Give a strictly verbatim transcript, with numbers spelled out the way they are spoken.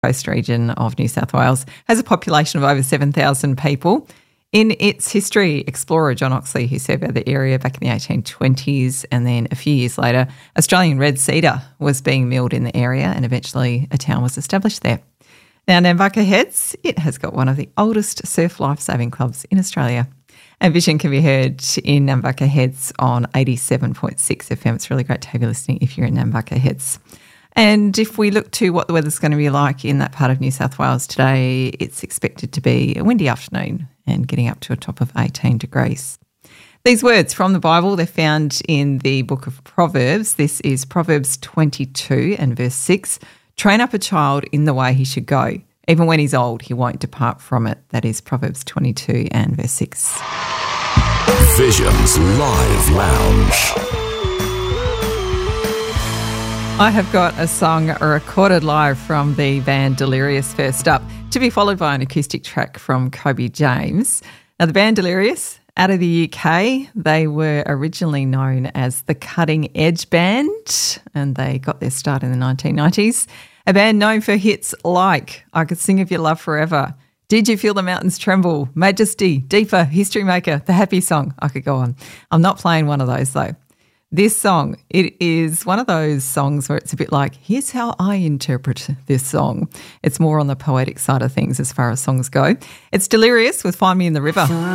Coast region of New South Wales has a population of over seven thousand people. In its history, explorer John Oxley, who surveyed the area back in the eighteen twenties, and then a few years later, Australian red cedar was being milled in the area, and eventually a town was established there. Now, Nambucca Heads, it has got one of the oldest surf lifesaving clubs in Australia. And Vision can be heard in Nambucca Heads on eighty-seven point six F M. It's really great to have you listening if you're in Nambucca Heads. And if we look to what the weather's going to be like in that part of New South Wales today, it's expected to be a windy afternoon and getting up to a top of eighteen degrees. These words from the Bible, they're found in the book of Proverbs. This is Proverbs twenty-two and verse six. Train up a child in the way he should go. Even when he's old, he won't depart from it. That is Proverbs twenty-two and verse six. Vision's Live Lounge. I have got a song recorded live from the band Delirious first up, to be followed by an acoustic track from Kobe James. Now, the band Delirious, out of the U K, they were originally known as the Cutting Edge Band, and they got their start in the nineteen nineties. A band known for hits like I Could Sing of Your Love Forever, Did You Feel the Mountains Tremble, Majesty, Deeper, History Maker, The Happy Song. I could go on. I'm not playing one of those though. This song, it is one of those songs where it's a bit like, here's how I interpret this song. It's more on the poetic side of things as far as songs go. It's Delirious with Find Me in the River.